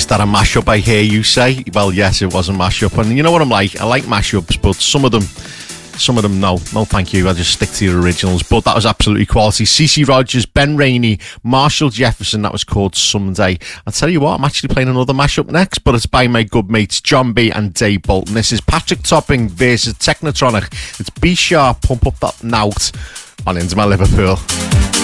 that a mashup, I hear you say? Well, yes, it was a mashup. And you know what I'm like? I like mashups, but some of them, no, thank you. I'll just stick to your originals. But that was absolutely quality. CeCe Rogers, Ben Rainey, Marshall Jefferson. That was called Someday. I'll tell you what, I'm actually playing another mashup next, but it's by my good mates John B and Dave Bolton. This is Patrick Topping versus Technotronic. It's B Sharp, Pump Up That Nout on Into My Liverpool.